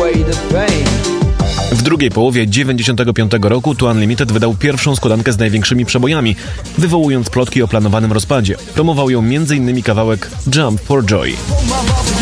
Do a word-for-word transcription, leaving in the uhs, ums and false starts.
W drugiej połowie dziewięćdziesiątego piątego roku To Unlimited wydał pierwszą składankę z największymi przebojami, wywołując plotki o planowanym rozpadzie. Promował ją między innymi kawałek Jump for Joy.